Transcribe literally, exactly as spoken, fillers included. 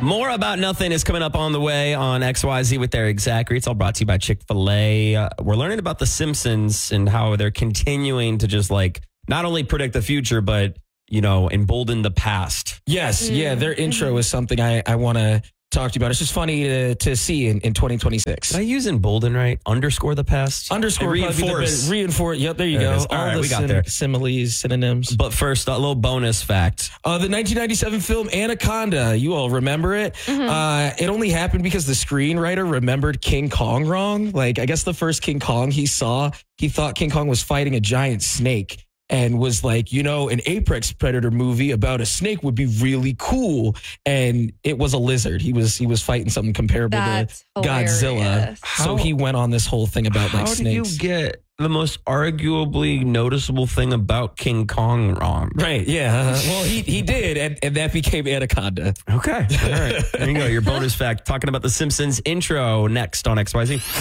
More About Nothing is coming up on the way on X Y Z with Eric Zachary. It's all brought to you by Chick-fil-A. Uh, we're learning about The Simpsons and how they're continuing to just like not only predict the future, but, you know, embolden the past. Yes. Mm-hmm. Yeah. Their intro is something I, I want to talk to you about. It's just funny to, to see in, in twenty twenty-six. Did I use embolden right? Underscore the past? Underscore. Reinforce. Reinforce. Yep. There you there go. All, all right. the We got sim- there. Similes, synonyms. But first, a little bonus fact. Uh, the nineteen ninety-seven film Anaconda. You all remember it? Mm-hmm. Uh, it only happened because the screenwriter remembered King Kong wrong. Like, I guess the first King Kong he saw, he thought King Kong was fighting a giant snake. And was like, you know, an apex predator movie about a snake would be really cool. And it was a lizard. He was he was fighting something comparable That's to hilarious. Godzilla. How, so he went on this whole thing about how like snakes. How do you get the most arguably noticeable thing about King Kong wrong? Right, yeah. Uh, well, he he did, and, and that became Anaconda. Okay, all right. There you go, your bonus fact. Talking about The Simpsons intro next on X Y Z.